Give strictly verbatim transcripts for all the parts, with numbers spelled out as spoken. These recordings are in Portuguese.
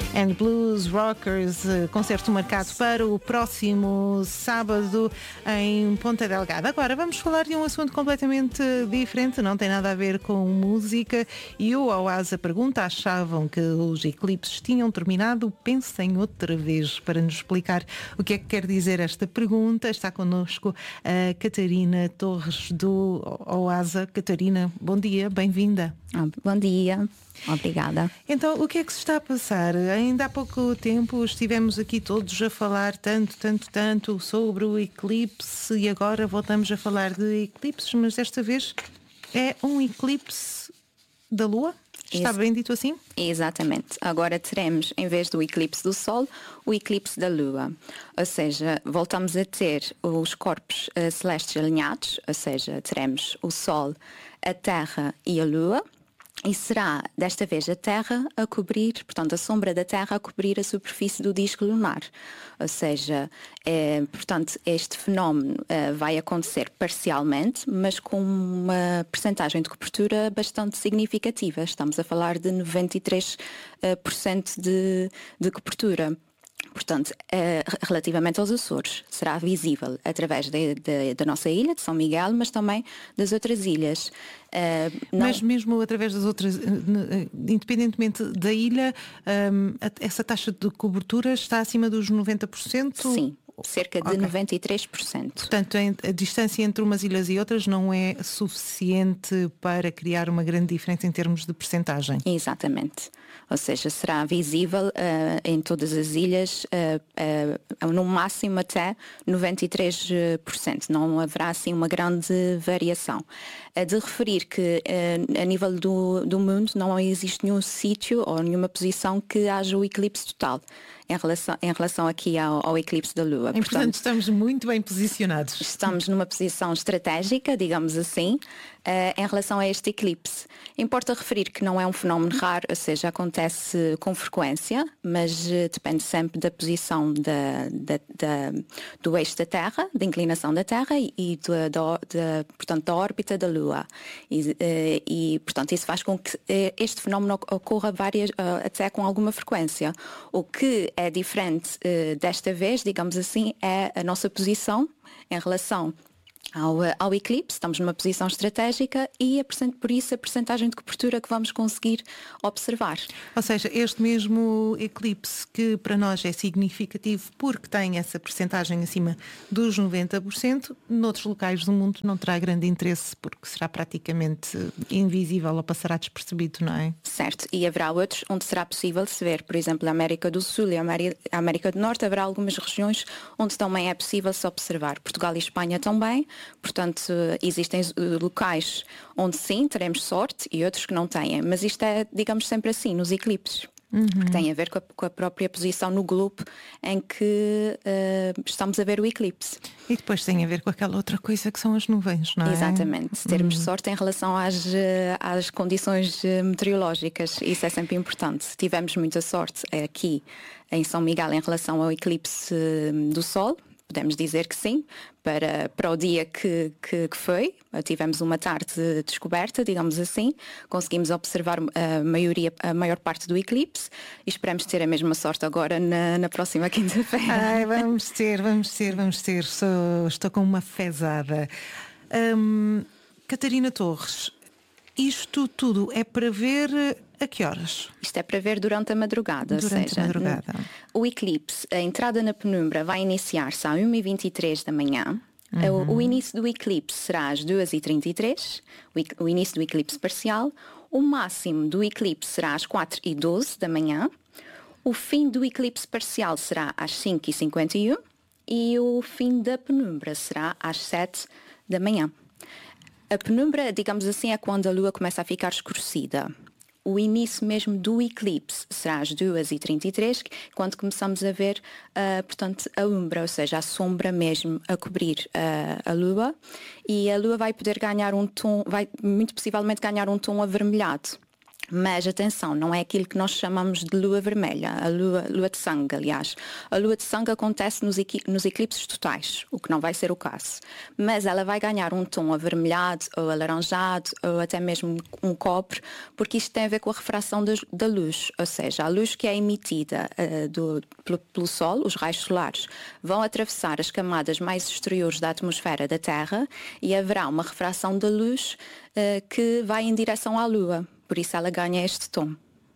and Blues Rockers, concerto marcado para o próximo sábado em Ponta Delgada. Agora vamos falar de um assunto completamente diferente, não tem nada a ver com música, e o Oasa pergunta: achavam que os eclipses tinham terminado? Pensem outra vez. Para nos explicar o que é que quer dizer esta pergunta, está connosco a Catarina Torres do Oasa. Catarina, bom dia, bem-vinda. Ah, bom dia, obrigada. Então, o que é que se está a passar? Ainda há pouco tempo estivemos aqui todos a falar tanto, tanto, tanto sobre o eclipse e agora voltamos a falar de eclipses, mas desta vez é um eclipse da Lua? Está Ex- bem dito assim? Exatamente. Agora teremos, em vez do eclipse do Sol, o eclipse da Lua. Ou seja, voltamos a ter os corpos uh, celestes alinhados, ou seja, teremos o Sol, a Terra e a Lua. E será, desta vez, a Terra a cobrir, portanto, a sombra da Terra a cobrir a superfície do disco lunar. Ou seja, é, portanto, este fenómeno é, vai acontecer parcialmente, mas com uma percentagem de cobertura bastante significativa. Estamos a falar de noventa e três por cento de, de cobertura. Portanto, eh, relativamente aos Açores, será visível através de, de, da nossa ilha, de São Miguel, mas também das outras ilhas. Eh, não... Mas mesmo através das outras, independentemente da ilha, um, essa taxa de cobertura está acima dos noventa por cento? Sim, cerca de okay. noventa e três por cento. Portanto, a distância entre umas ilhas e outras não é suficiente para criar uma grande diferença em termos de percentagem? Exatamente. Ou seja, será visível uh, em todas as ilhas, uh, uh, no máximo até noventa e três por cento. Não haverá assim uma grande variação. É de referir que uh, a nível do, do mundo não existe nenhum sítio ou nenhuma posição que haja o eclipse total em relação, em relação aqui ao, ao eclipse da Lua. E, portanto, portanto, estamos muito bem posicionados. Estamos numa posição estratégica, digamos assim, uh, em relação a este eclipse. Importa referir que não é um fenómeno raro, ou seja, acontece com frequência, mas uh, depende sempre da posição da, da, da, do eixo da Terra, da inclinação da Terra e do, da, da, portanto, da órbita da Lua. E, uh, e, portanto, isso faz com que uh, este fenómeno ocorra várias, uh, até com alguma frequência. O que é diferente uh, desta vez, digamos assim, é a nossa posição em relação Ao, ao eclipse. Estamos numa posição estratégica e a, por isso a percentagem de cobertura que vamos conseguir observar. Ou seja, este mesmo eclipse, que para nós é significativo porque tem essa percentagem acima dos noventa por cento, noutros locais do mundo não terá grande interesse porque será praticamente invisível ou passará despercebido, não é? Certo, e haverá outros onde será possível se ver, por exemplo, a América do Sul e a América do Norte, haverá algumas regiões onde também é possível se observar. Portugal e Espanha também. Portanto, existem locais onde sim, teremos sorte e outros que não têm. Mas isto é, digamos, sempre assim, nos eclipses. Uhum. Que tem a ver com a, com a própria posição no globo em que uh, estamos a ver o eclipse. E depois tem a ver com aquela outra coisa que são as nuvens, não é? Exatamente. Se termos uhum. sorte em relação às, às condições meteorológicas, isso é sempre importante. Se tivermos muita sorte aqui em São Miguel em relação ao eclipse do Sol, podemos dizer que sim, para, para o dia que, que, que foi. Tivemos uma tarde descoberta, digamos assim, conseguimos observar a, maioria, a maior parte do eclipse e esperamos ter a mesma sorte agora na, na próxima quinta-feira. Ai, vamos ter, vamos ter, vamos ter. Estou, estou com uma fezada. Hum, Catarina Torres, isto tudo é para ver a que horas? Isto é para ver durante a madrugada. Durante ou seja, a madrugada. O eclipse, a entrada na penumbra vai iniciar-se às uma e vinte e três da manhã. Uhum. O, o início do eclipse será às duas e trinta e três, o, o início do eclipse parcial. O máximo do eclipse será às quatro e doze da manhã. O fim do eclipse parcial será às cinco e cinquenta e um e o fim da penumbra será às sete da manhã. A penumbra, digamos assim, é quando a Lua começa a ficar escurecida. O início mesmo do eclipse será às duas e trinta e três, quando começamos a ver, uh, portanto, a umbra, ou seja, a sombra mesmo a cobrir uh, a Lua. E a Lua vai poder ganhar um tom, vai muito possivelmente ganhar um tom avermelhado. Mas atenção, não é aquilo que nós chamamos de lua vermelha, a lua, lua de sangue, aliás. A lua de sangue acontece nos, nos eclipses totais, o que não vai ser o caso. Mas ela vai ganhar um tom avermelhado ou alaranjado ou até mesmo um cobre, porque isto tem a ver com a refração da, da luz. Ou seja, a luz que é emitida uh, do, pelo, pelo Sol, os raios solares, vão atravessar as camadas mais exteriores da atmosfera da Terra e haverá uma refração da luz uh, que vai em direção à Lua. Por isso ela ganha este tom.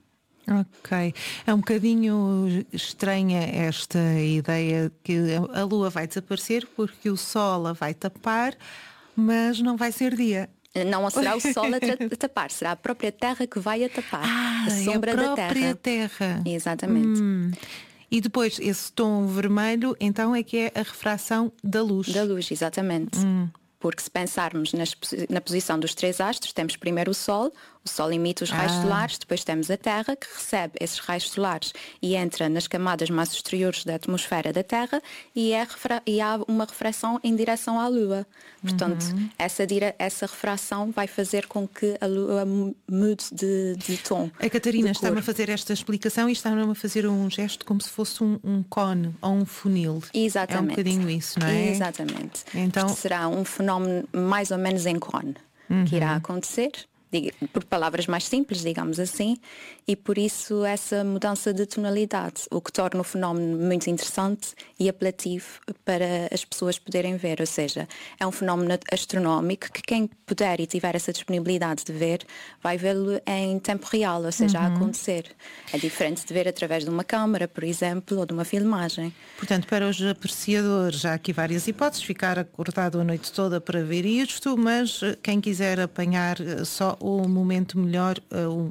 Ok. É um bocadinho estranha esta ideia que a Lua vai desaparecer porque o Sol a vai tapar, mas não vai ser dia. Não será o Sol a tapar, será a própria Terra que vai a tapar. Ah, a sombra é a da própria Terra. terra. Exatamente. Hum. E depois esse tom vermelho, então é que é a refração da luz. Da luz, exatamente. Hum. Porque se pensarmos nas, na posição dos três astros, temos primeiro o Sol, o Sol emite os raios ah. solares, depois temos a Terra, que recebe esses raios solares e entra nas camadas mais exteriores da atmosfera da Terra e, é, e há uma refração em direção à Lua. Portanto, uhum. essa, essa refração vai fazer com que a Lua mude de, de tom. A Catarina está-me a fazer esta explicação e está-me a fazer um gesto como se fosse um, um cone ou um funil. Exatamente. É um bocadinho isso, não é? Exatamente. Então... Isto será um fenómeno mais ou menos em cone uhum. que irá acontecer. Por palavras mais simples, digamos assim, e por isso essa mudança de tonalidade, o que torna o fenómeno muito interessante e apelativo para as pessoas poderem ver. Ou seja, é um fenómeno astronómico que quem puder e tiver essa disponibilidade de ver, vai vê-lo em tempo real, ou seja, uhum. a acontecer. É diferente de ver através de uma câmara, por exemplo, ou de uma filmagem. Portanto, para os apreciadores, há aqui várias hipóteses, ficar acordado a noite toda para ver isto, mas quem quiser apanhar só o momento melhor, o,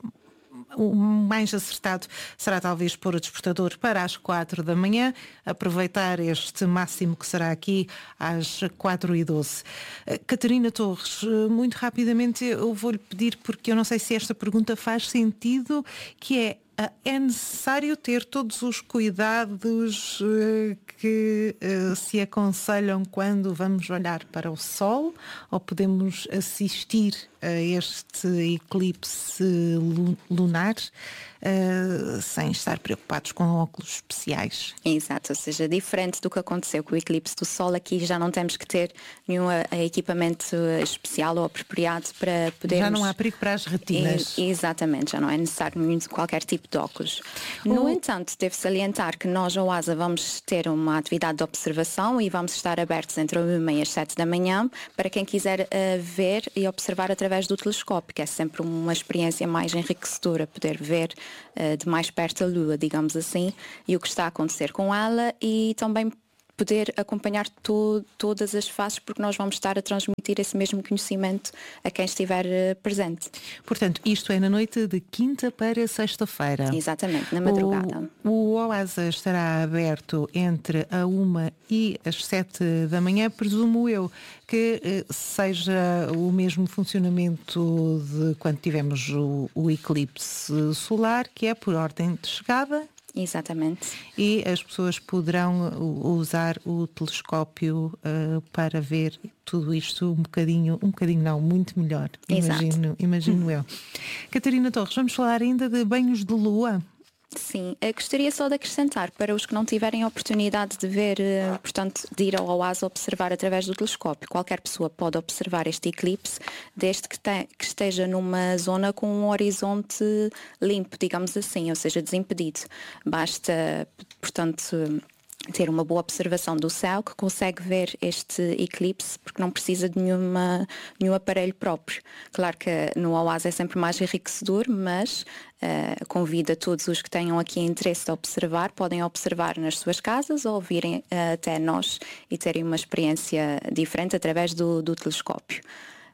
o mais acertado será talvez pôr o despertador para as quatro da manhã, aproveitar este máximo que será aqui às quatro e doze. Catarina Torres, muito rapidamente eu vou-lhe pedir, porque eu não sei se esta pergunta faz sentido, que é: é necessário ter todos os cuidados uh, que uh, se aconselham quando vamos olhar para o Sol, ou podemos assistir a este eclipse lunar uh, sem estar preocupados com óculos especiais? Exato, ou seja, diferente do que aconteceu com o eclipse do Sol, aqui já não temos que ter nenhum equipamento especial ou apropriado para podermos... Já não há perigo para as retinas. E, exatamente, já não é necessário qualquer tipo de óculos. No o... entanto, devo salientar que nós, a OASA, vamos ter uma atividade de observação e vamos estar abertos entre a uma e as sete da manhã para quem quiser uh, ver e observar através do telescópio, que é sempre uma experiência mais enriquecedora, poder ver uh, de mais perto a Lua, digamos assim, e o que está a acontecer com ela, e também poder acompanhar to todas as fases, porque nós vamos estar a transmitir esse mesmo conhecimento a quem estiver uh, presente. Portanto, isto é na noite de quinta para sexta-feira. Exatamente, na madrugada. O, o OASA estará aberto entre a uma e as sete da manhã, presumo eu que uh, seja o mesmo funcionamento de quando tivemos o, o eclipse solar, que é por ordem de chegada. Exatamente. E as pessoas poderão usar o telescópio uh, para ver tudo isto um bocadinho, um bocadinho não, muito melhor. Imagino, imagino eu. Catarina Torres, vamos falar ainda de banhos de lua? Sim, eu gostaria só de acrescentar para os que não tiverem a oportunidade de ver, portanto, de ir ao OASA observar através do telescópio. Qualquer pessoa pode observar este eclipse, desde que, te, que esteja numa zona com um horizonte limpo, digamos assim, ou seja, desimpedido. Basta, portanto, ter uma boa observação do céu que consegue ver este eclipse, porque não precisa de nenhuma, nenhum aparelho próprio. Claro que no OASA é sempre mais enriquecedor, mas uh, convido a todos os que tenham aqui interesse de observar, podem observar nas suas casas ou virem uh, até nós e terem uma experiência diferente através do, do telescópio.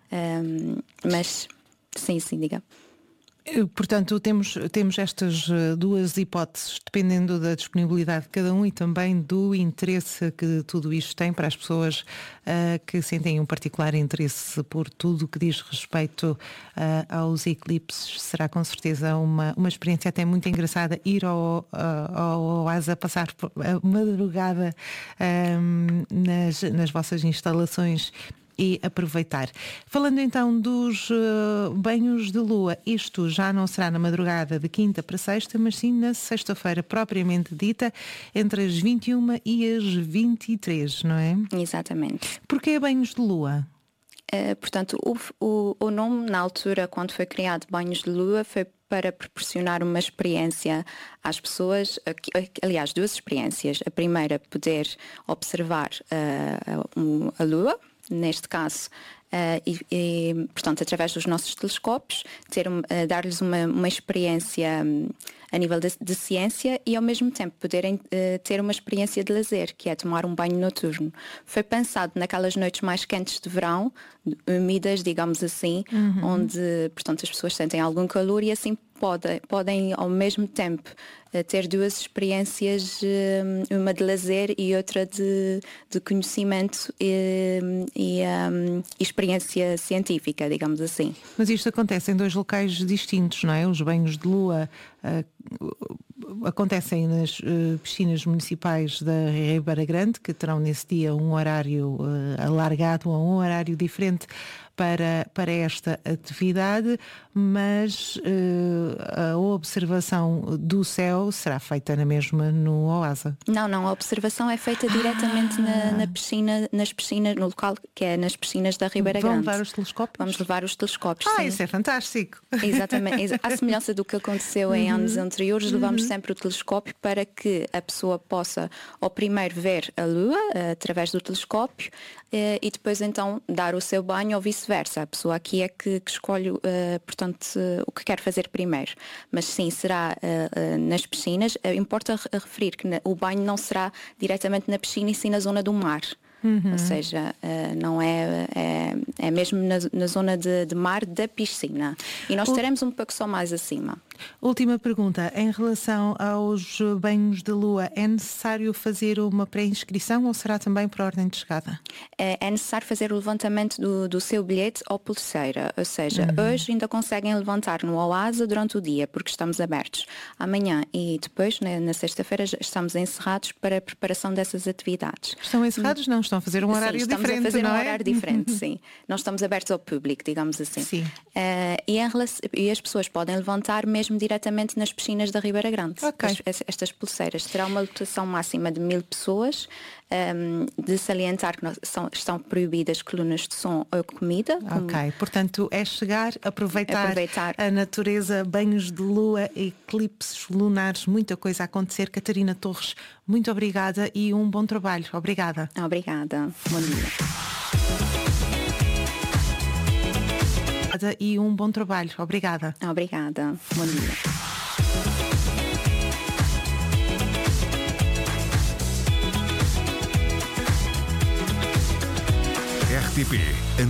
Um, mas, sim, sim, diga. Portanto, temos, temos estas duas hipóteses, dependendo da disponibilidade de cada um e também do interesse que tudo isto tem para as pessoas uh, que sentem um particular interesse por tudo que diz respeito uh, aos eclipses. Será com certeza uma, uma experiência até muito engraçada ir ao, uh, ao OASA, passar a madrugada um, nas, nas vossas instalações e aproveitar. Falando então dos uh, banhos de lua, isto já não será na madrugada de quinta para sexta, mas sim na sexta-feira propriamente dita, entre as vinte e uma e as vinte e três, não é? Exatamente. Porquê banhos de lua? Uh, portanto, o, o, o nome na altura, quando foi criado Banhos de Lua, foi para proporcionar uma experiência às pessoas, aliás, duas experiências. A primeira, poder observar uh, a Lua, neste caso, uh, e, e, portanto, através dos nossos telescópios, ter, uh, dar-lhes uma, uma experiência um, a nível de, de ciência e, ao mesmo tempo, poderem uh, ter uma experiência de lazer, que é tomar um banho noturno. Foi pensado naquelas noites mais quentes de verão, úmidas, digamos assim, uhum. onde, portanto, as pessoas sentem algum calor e assim podem, podem ao mesmo tempo ter duas experiências, uma de lazer e outra de, de conhecimento e, e um, experiência científica, digamos assim. Mas isto acontece em dois locais distintos, não é? Os banhos de lua uh, acontecem nas uh, piscinas municipais da Ribeira Grande, que terão nesse dia um horário uh, alargado ou um horário diferente para, para esta atividade, mas uh, a observação do céu será feita na mesma no Oasa? Não, não, a observação é feita ah. diretamente na, na piscina, nas piscinas, no local que é nas piscinas da Ribeira Grande. Vão levar os telescópios? Vamos levar os telescópios, Ah, sim. Isso é fantástico. Exatamente, à semelhança do que aconteceu em uhum. anos anteriores, levamos uhum. sempre o telescópio para que a pessoa possa, ao primeiro, ver a Lua através do telescópio e depois então dar o seu banho ou vice-versa. A pessoa aqui é que, que escolhe, uh, portanto, uh, o que quer fazer primeiro. Mas sim, será uh, uh, nas piscinas. Uh, importa re- referir que na, o banho não será diretamente na piscina e sim na zona do mar. Uhum. Ou seja, uh, não é, é, é mesmo na, na zona de, de mar da piscina. E nós estaremos um pouco só mais acima. Última pergunta. Em relação aos banhos de lua, é necessário fazer uma pré-inscrição ou será também por ordem de chegada? É, é necessário fazer o levantamento do, do seu bilhete ou pulseira. Ou seja, uhum. hoje ainda conseguem levantar no Oasa durante o dia, porque estamos abertos. Amanhã e depois, na, na sexta-feira, estamos encerrados para a preparação dessas atividades. Estão encerrados? Não, estão a fazer um horário sim, estamos diferente, a fazer não um é? horário diferente, sim. Nós estamos abertos ao público, digamos assim. Sim. Uh, e, em relação, e as pessoas podem levantar mesmo diretamente nas piscinas da Ribeira Grande. Okay. As, estas pulseiras. Terá uma lotação máxima de mil pessoas. Um, de salientar que não, são, estão proibidas colunas de som ou comida. Ok, como... portanto é chegar, aproveitar, aproveitar a natureza, banhos de lua, eclipses lunares, muita coisa a acontecer. Catarina Torres, muito obrigada e um bom trabalho. Obrigada. Obrigada. Bom dia. E um bom trabalho. Obrigada. Obrigada. Bom dia. R T P